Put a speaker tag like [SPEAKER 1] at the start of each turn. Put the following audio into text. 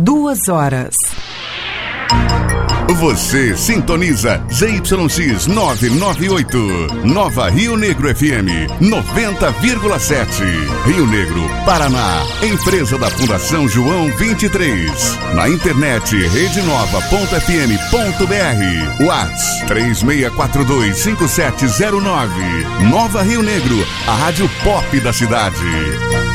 [SPEAKER 1] 2 horas.
[SPEAKER 2] Você sintoniza ZYX 998, Nova Rio Negro FM 90,7. Rio Negro, Paraná. Empresa da Fundação João 23. Na internet redenova.fm.br. Whats 36425709. Nova Rio Negro, a rádio pop da cidade.